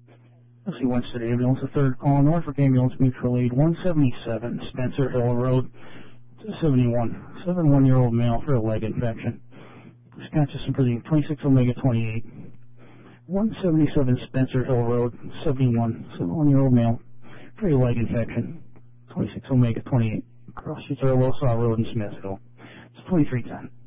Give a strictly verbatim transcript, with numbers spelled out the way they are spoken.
Let's see, Winston Ambulance, the third call, Norfolk Ambulance Mutual Aid, one seventy-seven, Spencer Hill Road, seventy-one, seventy-one-year-old male for a leg infection. Wisconsin for the twenty-six Omega twenty-eight, one seventy-seven Spencer Hill Road, seventy-one, seventy-one-year-old male for a leg infection, twenty-six Omega twenty-eight, across Utah Losaw Road in Smithville. It's twenty-three ten.